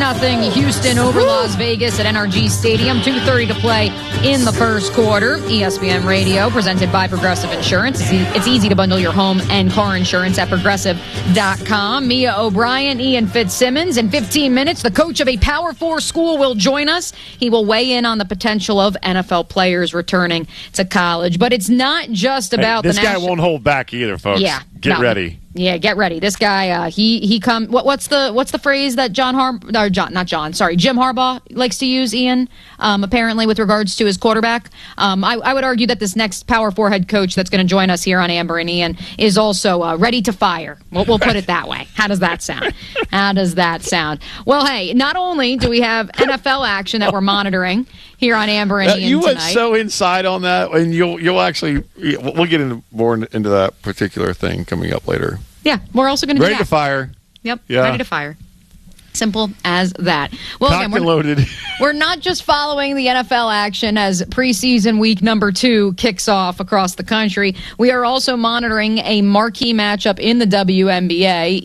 2-0 Houston over Las Vegas at NRG Stadium. 2:30 to play in the first quarter. ESPN Radio, presented by Progressive Insurance. It's easy to bundle your home and car insurance at Progressive.com. Mia O'Brien, Ian Fitzsimmons. In 15 minutes, the coach of a Power 4 school will join us. He will weigh in on the potential of NFL players returning to college. But it's not just about this guy won't hold back either, folks. Yeah, Get ready. Yeah, get ready. This guy, he come. What's the phrase that Jim Harbaugh likes to use, Ian? Apparently, with regards to his quarterback, I would argue that this next Power 4 head coach that's going to join us here on Amber and Ian is also ready to fire. We'll put it that way. How does that sound? How does that sound? Well, hey, not only do we have NFL action that we're monitoring here on Amber and Ian you went tonight. So inside on that, and you'll actually we'll get more into that particular thing coming up later. Yeah, we're also going to do that. Ready to fire. Yep, yeah. Ready to fire. Simple as that. Well, Cocked and loaded. We're not just following the NFL action as preseason week number 2 kicks off across the country. We are also monitoring a marquee matchup in the WNBA.